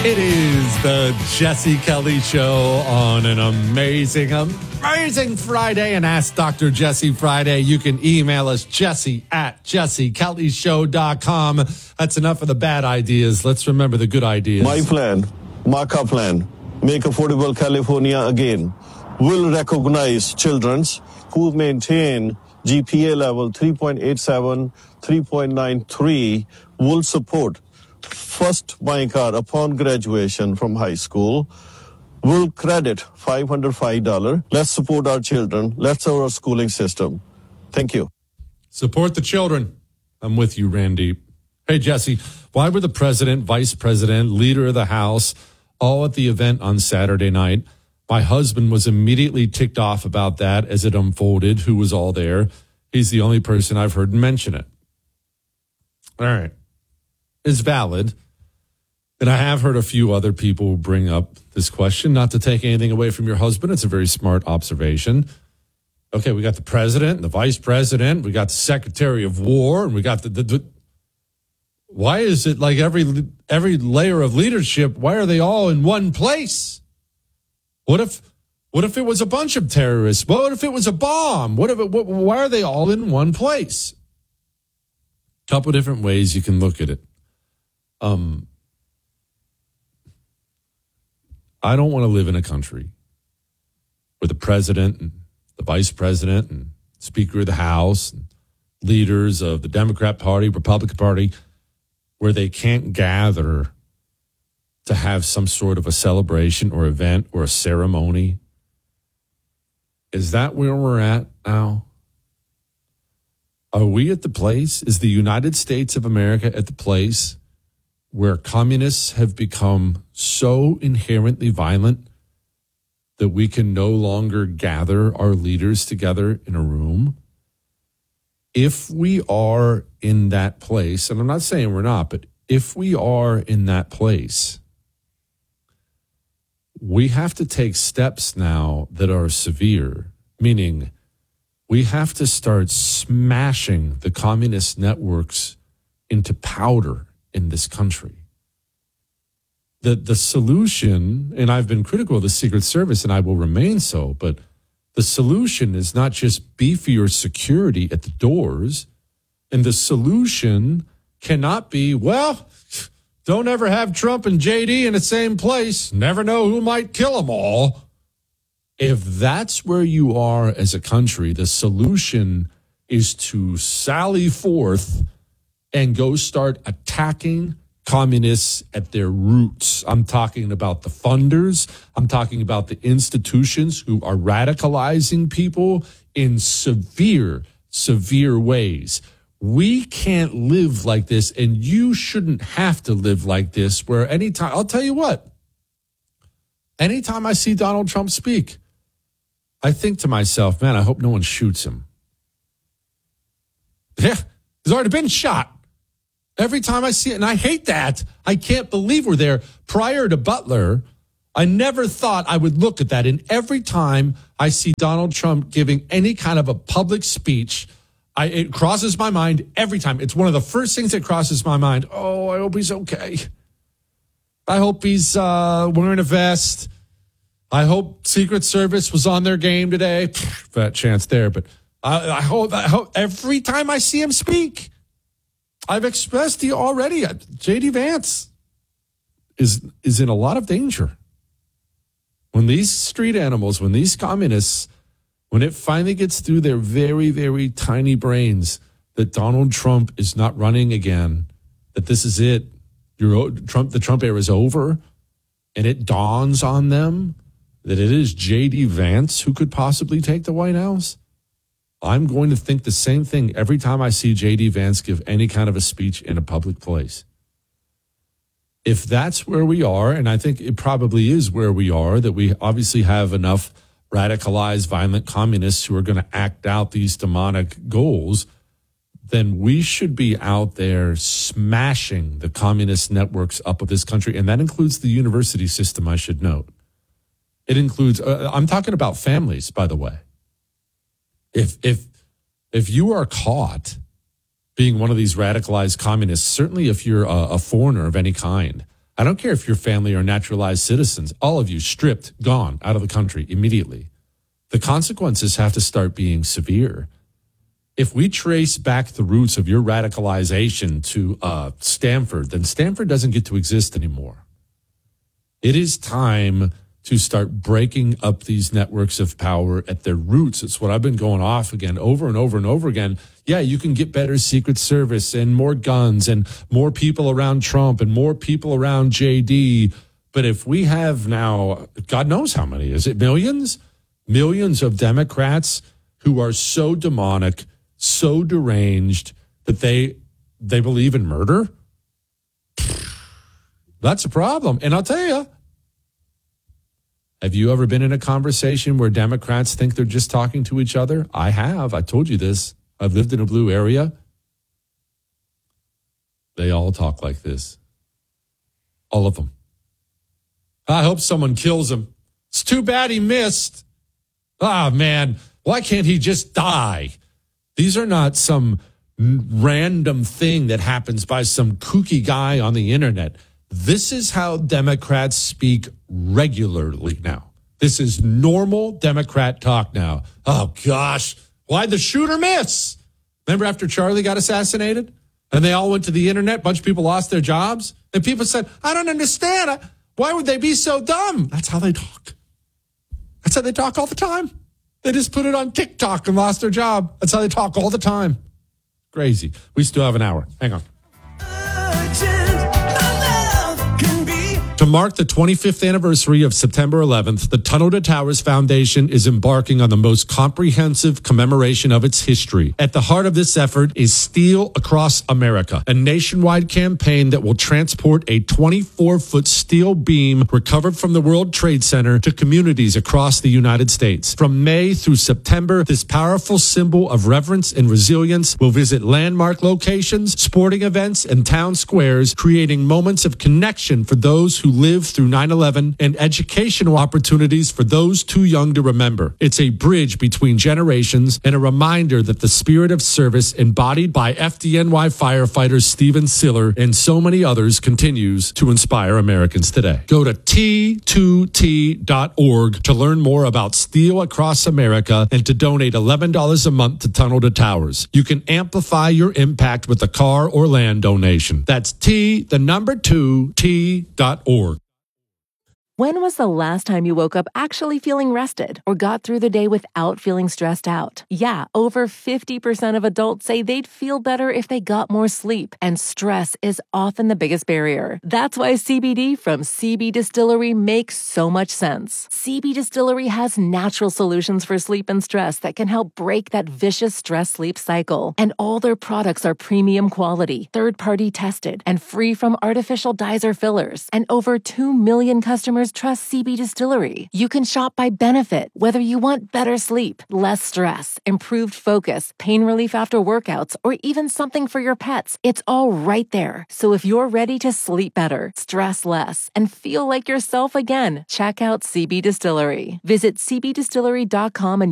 It is the Jesse Kelly Show on an amazing Friday, and Ask Dr. Jesse Friday. You can email us, jesse@jessekellyshow.com. That's enough of the bad ideas. Let's remember the good ideas. My plan, Marka plan, Make Affordable California Again, will recognize children who maintain GPA level 3.87, 3.93, will support first buying car upon graduation from high school, will credit $505. Let's support our children. Let's support our schooling system. Thank you. Support the children. I'm with you, Randy. Hey, Jesse, why were the president, vice president, leader of the House all at the event on Saturday night? My husband was immediately ticked off about that as it unfolded, who was all there. He's the only person I've heard mention it. All right. It's valid. And I have heard a few other people bring up this question, not to take anything away from your husband. It's a very smart observation. Okay, we got the president and the vice president. We got the secretary of war, and we got the why is it like every layer of leadership, why are they all in one place? What if it was a bunch of terrorists? What if it was a bomb? Why are they all in one place? Couple different ways you can look at it. I don't want to live in a country where the president and the vice president and Speaker of the House and leaders of the Democrat Party, Republican Party, where they can't gather to have some sort of a celebration or event or a ceremony. Is that where we're at now? Are we at the place? Is the United States of America at the place where communists have become so inherently violent that we can no longer gather our leaders together in a room? If we are in that place, and I'm not saying we're not, but if we are in that place, we have to take steps now that are severe, meaning we have to start smashing the communist networks into powder in this country. The solution, and I've been critical of the Secret Service, and I will remain so, but the solution is not just beefier security at the doors, and the solution cannot be, well, don't ever have Trump and JD in the same place. Never know who might kill them all. If that's where you are as a country, the solution is to sally forth and go start attacking communists at their roots. I'm talking about the funders. I'm talking about the institutions who are radicalizing people in severe, severe ways. We can't live like this, and you shouldn't have to live like this, where anytime, I'll tell you what, anytime I see Donald Trump speak, I think to myself, man, I hope no one shoots him. Yeah, he's already been shot. Every time I see it, and I hate that. I can't believe we're there. Prior to Butler, I never thought I would look at that. And every time I see Donald Trump giving any kind of a public speech, it crosses my mind every time. It's one of the first things that crosses my mind. Oh, I hope he's okay. I hope he's wearing a vest. I hope Secret Service was on their game today. Fat chance there, but I hope every time I see him speak, I've expressed to you already, J.D. Vance is in a lot of danger. When these street animals, when these communists, when it finally gets through their very, very tiny brains that Donald Trump is not running again, that this is it, the Trump era is over, and it dawns on them that it is J.D. Vance who could possibly take the White House, I'm going to think the same thing every time I see J.D. Vance give any kind of a speech in a public place. If that's where we are, and I think it probably is where we are, that we obviously have enough radicalized, violent communists who are going to act out these demonic goals, then we should be out there smashing the communist networks up of this country. And that includes the university system, I should note. It includes, I'm talking about families, by the way. If you are caught being one of these radicalized communists, certainly if you're a foreigner of any kind, I don't care if your family are naturalized citizens. All of you stripped, gone out of the country immediately. The consequences have to start being severe. If we trace back the roots of your radicalization to Stanford, then Stanford doesn't get to exist anymore. It is time to start breaking up these networks of power at their roots. It's what I've been going off again over and over and over again. Yeah, you can get better Secret Service and more guns and more people around Trump and more people around JD. But if we have now, God knows how many, is it millions? Millions of Democrats who are so demonic, so deranged that they believe in murder. That's a problem. And I'll tell you, have you ever been in a conversation where Democrats think they're just talking to each other? I have. I told you this. I've lived in a blue area. They all talk like this. All of them. I hope someone kills him. It's too bad he missed. Ah, man, why can't he just die? These are not some random thing that happens by some kooky guy on the internet. This is how Democrats speak regularly now. This is normal Democrat talk now. Oh, gosh, why'd the shooter miss? Remember after Charlie got assassinated and they all went to the internet, a bunch of people lost their jobs, and people said, I don't understand. Why would they be so dumb? That's how they talk. That's how they talk all the time. They just put it on TikTok and lost their job. That's how they talk all the time. Crazy. We still have an hour. Hang on. To mark the 25th anniversary of September 11th, the Tunnel to Towers Foundation is embarking on the most comprehensive commemoration of its history. At the heart of this effort is Steel Across America, a nationwide campaign that will transport a 24-foot steel beam recovered from the World Trade Center to communities across the United States. From May through September, this powerful symbol of reverence and resilience will visit landmark locations, sporting events, and town squares, creating moments of connection for those who lived through 9/11 and educational opportunities for those too young to remember. It's a bridge between generations and a reminder that the spirit of service embodied by FDNY firefighter Steven Siller and so many others continues to inspire Americans today. Go to T2T.org to learn more about Steel Across America and to donate $11 a month to Tunnel to Towers. You can amplify your impact with a car or land donation. That's T2T.org. When was the last time you woke up actually feeling rested or got through the day without feeling stressed out? Yeah, over 50% of adults say they'd feel better if they got more sleep, and stress is often the biggest barrier. That's why CBD from CB Distillery makes so much sense. CB Distillery has natural solutions for sleep and stress that can help break that vicious stress-sleep cycle. And all their products are premium quality, third-party tested, and free from artificial dyes or fillers. And over 2 million customers trust CB Distillery. You can shop by benefit, whether you want better sleep, less stress, improved focus, pain relief after workouts, or even something for your pets. It's all right there. So if you're ready to sleep better, stress less, and feel like yourself again, check out CB Distillery. Visit cbdistillery.com and